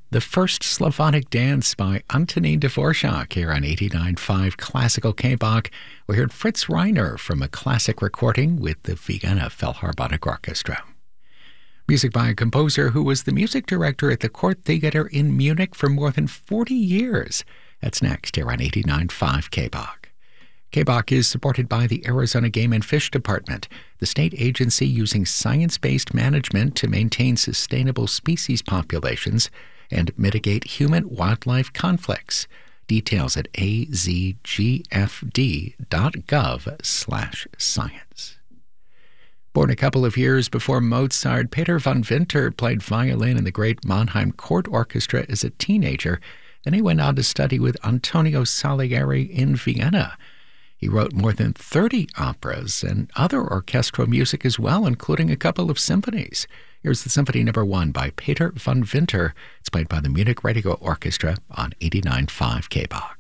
The First Slavonic Dance by Antonín Dvorak here on 89.5 Classical K-Bach. We heard Fritz Reiner from a classic recording with the Vienna Philharmonic Orchestra. Music by a composer who was the music director at the Court Theater in Munich for more than 40 years. That's next here on 89.5 K-Bach. K-Bach is supported by the Arizona Game and Fish Department, the state agency using science-based management to maintain sustainable species populations and mitigate human-wildlife conflicts. Details at azgfd.gov/science. Born a couple of years before Mozart, Peter von Winter played violin in the great Mannheim Court Orchestra as a teenager. Then he went on to study with Antonio Salieri in Vienna. He wrote more than 30 operas and other orchestral music as well, including a couple of symphonies. Here's the Symphony No. 1 by Peter von Winter. It's played by the Munich Radio Orchestra on 89.5 K-Bach.